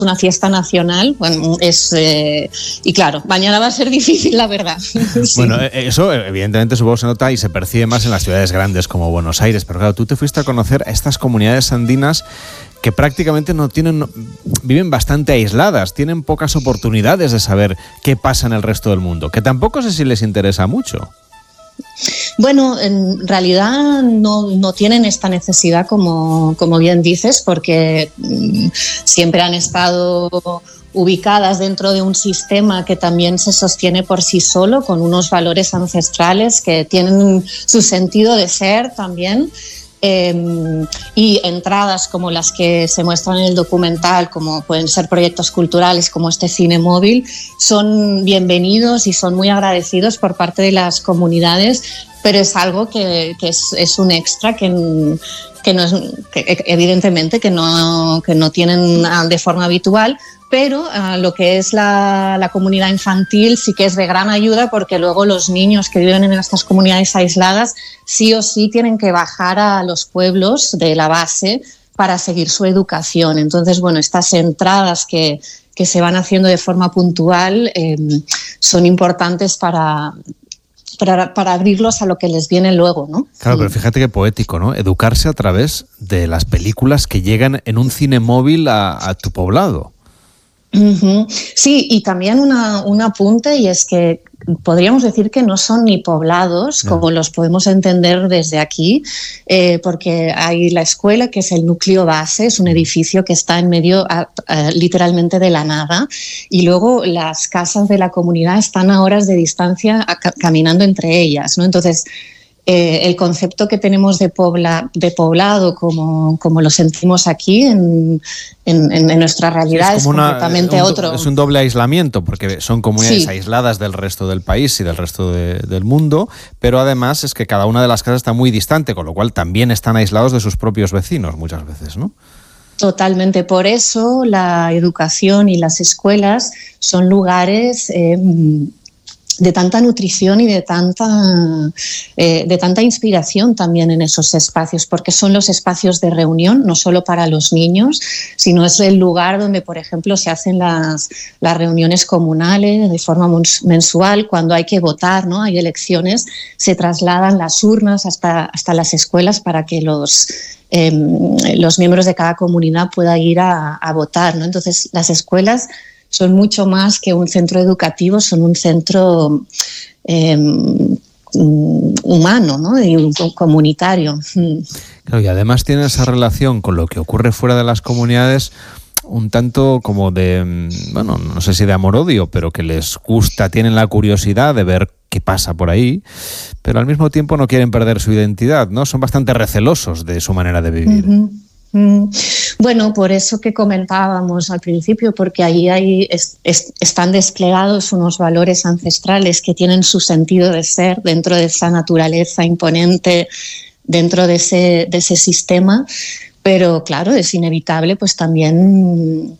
una fiesta nacional, bueno, y claro, mañana va a ser difícil, la verdad. Sí. Bueno, eso evidentemente supongo se nota y se percibe más en las ciudades grandes como Buenos Aires, pero claro, tú te fuiste a conocer a estas comunidades andinas que prácticamente viven bastante aisladas, tienen pocas oportunidades de saber qué pasa en el resto del mundo, que tampoco sé si les interesa mucho. Bueno, en realidad no tienen esta necesidad, como bien dices, porque siempre han estado ubicadas dentro de un sistema que también se sostiene por sí solo, con unos valores ancestrales que tienen su sentido de ser también. Y entradas como las que se muestran en el documental, como pueden ser proyectos culturales como este cine móvil, son bienvenidos y son muy agradecidos por parte de las comunidades, pero es algo que es un extra que evidentemente que no tienen de forma habitual. Pero lo que es la comunidad infantil sí que es de gran ayuda, porque luego los niños que viven en estas comunidades aisladas sí o sí tienen que bajar a los pueblos de la base para seguir su educación. Entonces, bueno, estas entradas que se van haciendo de forma puntual son importantes para abrirlos a lo que les viene luego, ¿no? Claro, pero fíjate qué poético, ¿no? Educarse a través de las películas que llegan en un cine móvil a tu poblado. Uh-huh. Sí, y también un apunte, y es que podríamos decir que no son ni poblados, como los podemos entender desde aquí, porque hay la escuela, que es el núcleo base, es un edificio que está en medio literalmente de la nada, y luego las casas de la comunidad están a horas de distancia caminando entre ellas, ¿no? Entonces, el concepto que tenemos de poblado, como lo sentimos aquí en nuestra realidad, es completamente otro. Es un doble aislamiento, porque son comunidades aisladas del resto del país y del resto del mundo, pero además es que cada una de las casas está muy distante, con lo cual también están aislados de sus propios vecinos muchas veces, ¿no? Totalmente. Por eso la educación y las escuelas son lugares de tanta nutrición y de tanta inspiración también en esos espacios, porque son los espacios de reunión, no solo para los niños, sino es el lugar donde, por ejemplo, se hacen las reuniones comunales de forma mensual, cuando hay que votar, ¿no? Hay elecciones, se trasladan las urnas hasta las escuelas para que los miembros de cada comunidad puedan ir a votar, ¿no? Entonces, las escuelas son mucho más que un centro educativo, son un centro humano, ¿no? Y comunitario. Claro, y además tiene esa relación con lo que ocurre fuera de las comunidades, un tanto como de, bueno, no sé si de amor-odio, pero que les gusta, tienen la curiosidad de ver qué pasa por ahí, pero al mismo tiempo no quieren perder su identidad, ¿no? Son bastante recelosos de su manera de vivir. Uh-huh. Bueno, por eso que comentábamos al principio, porque ahí están desplegados unos valores ancestrales que tienen su sentido de ser dentro de esa naturaleza imponente, dentro de ese sistema, pero claro, es inevitable pues también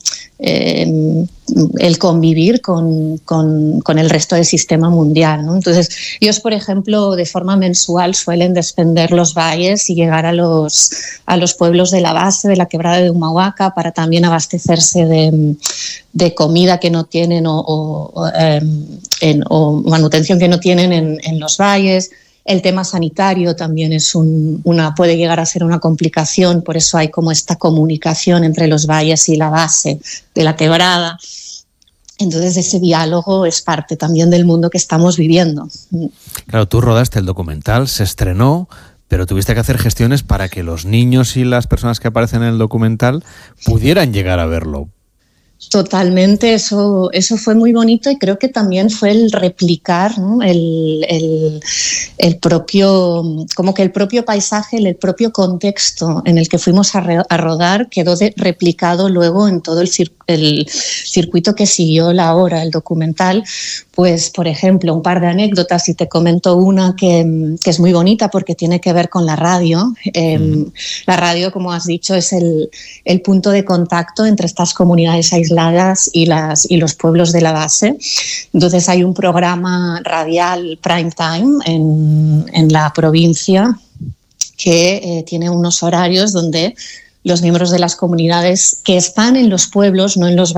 el convivir con el resto del sistema mundial, ¿no? Entonces, ellos, por ejemplo, de forma mensual suelen descender los valles y llegar a los pueblos de la base, de la quebrada de Humahuaca, para también abastecerse de comida que no tienen o manutención que no tienen en los valles. El tema sanitario también puede llegar a ser una complicación, por eso hay como esta comunicación entre los valles y la base de la quebrada. Entonces ese diálogo es parte también del mundo que estamos viviendo. Claro, tú rodaste el documental, se estrenó, pero tuviste que hacer gestiones para que los niños y las personas que aparecen en el documental pudieran llegar a verlo. Totalmente, eso fue muy bonito, y creo que también fue el replicar, ¿no? el propio paisaje, el propio contexto en el que fuimos a rodar quedó replicado luego en todo el circuito que siguió la obra, el documental. Pues, por ejemplo, un par de anécdotas, y te comento una que es muy bonita porque tiene que ver con la radio. La radio, como has dicho, es el punto de contacto entre estas comunidades aisladas y los pueblos de la base. Entonces hay un programa radial prime time en la provincia que tiene unos horarios donde los miembros de las comunidades que están en los pueblos, no en los